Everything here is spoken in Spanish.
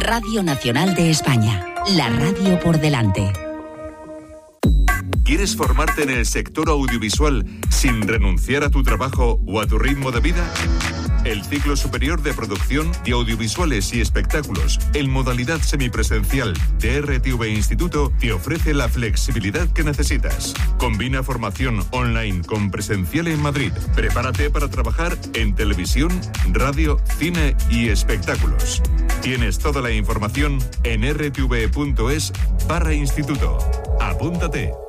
Radio Nacional de España, la radio por delante. ¿Quieres formarte en el sector audiovisual sin renunciar a tu trabajo o a tu ritmo de vida? El ciclo superior de producción de audiovisuales y espectáculos en modalidad semipresencial de RTV Instituto te ofrece la flexibilidad que necesitas. Combina formación online con presencial en Madrid. Prepárate para trabajar en televisión, radio, cine y espectáculos. Tienes toda la información en rtv.es/instituto. Apúntate.